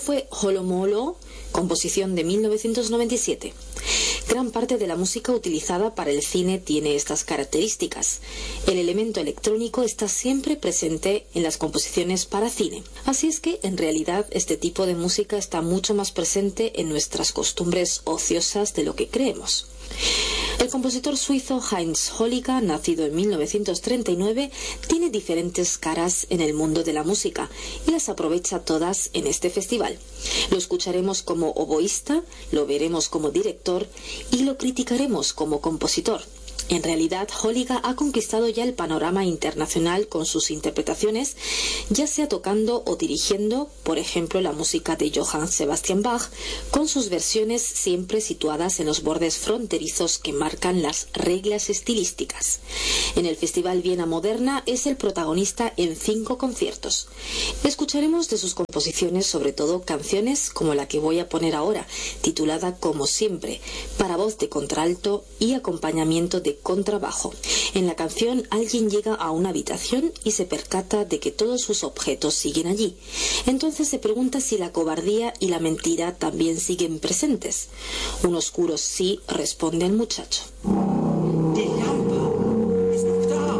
fue Holomolo, composición de 1997. Gran parte de la música utilizada para el cine tiene estas características. El elemento electrónico está siempre presente en las composiciones para cine. Así es que, en realidad, este tipo de música está mucho más presente en nuestras costumbres ociosas de lo que creemos. El compositor suizo Heinz Holliger, nacido en 1939, tiene diferentes caras en el mundo de la música y las aprovecha todas en este festival. Lo escucharemos como oboísta, lo veremos como director y lo criticaremos como compositor. En realidad, Holliger ha conquistado ya el panorama internacional con sus interpretaciones, ya sea tocando o dirigiendo, por ejemplo, la música de Johann Sebastian Bach, con sus versiones siempre situadas en los bordes fronterizos que marcan las reglas estilísticas. En el Festival Viena Moderna es el protagonista en 5 conciertos. Escucharemos de sus composiciones sobre todo canciones como la que voy a poner ahora, titulada Como siempre, para voz de contralto y acompañamiento de contrabajo. En la canción alguien llega a una habitación y se percata de que todos sus objetos siguen allí. Entonces se pregunta si la cobardía y la mentira también siguen presentes. Un oscuro sí, responde el muchacho. Die Lampe ist noch da.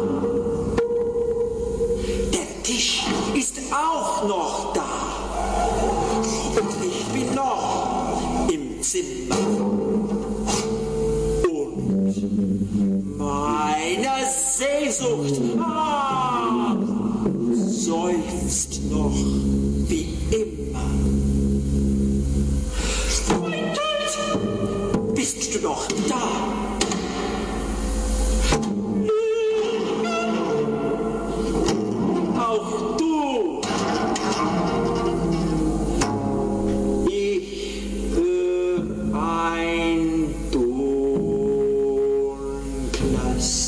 Der Tisch ist auch noch da. Und ich bin noch im Zimmer. Meine Sehnsucht seufzt noch wie immer. Freund, bist du noch da? Auch du. Ein dunkles